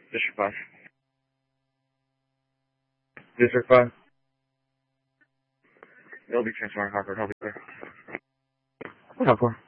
District 5. District 5. It'll be transferring Harvard. I'll be there. What up for?